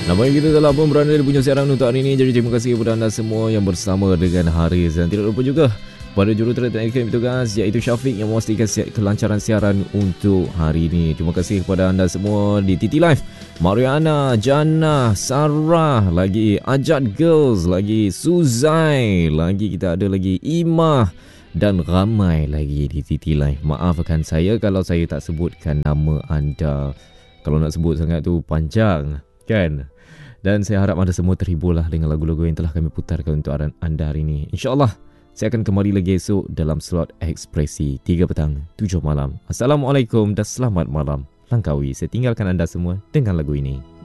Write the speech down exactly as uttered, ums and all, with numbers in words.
Nampaknya kita telah pun berada di punya siaran untuk hari ini. Jadi terima kasih kepada anda semua yang bersama dengan Haris. Dan tidak lupa juga pada jurutera teknikal bertugas iaitu Syafiq yang memastikan kelancaran siaran untuk hari ini. Terima kasih kepada anda semua di T T Live, Mariana, Jannah, Sarah, lagi Ajat Girls, lagi Suzai, lagi kita ada lagi Imah dan ramai lagi di T T Live. Maafkan saya kalau saya tak sebutkan nama anda. Kalau nak sebut sangat tu panjang kan? Dan saya harap anda semua terhiburlah dengan lagu-lagu yang telah kami putarkan untuk anda hari ini. InsyaAllah saya akan kembali lagi esok dalam slot Ekspresi tiga petang, tujuh malam. Assalamualaikum dan selamat malam. Langkawi, saya tinggalkan anda semua dengan lagu ini.